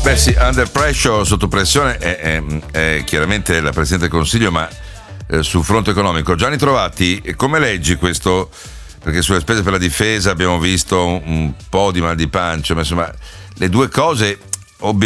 Beh sì, under pressure, sotto pressione, è chiaramente la Presidente del Consiglio, ma sul fronte economico. Gianni Trovati, come leggi questo? Perché sulle spese per la difesa abbiamo visto un po' di mal di pancia, ma insomma le due cose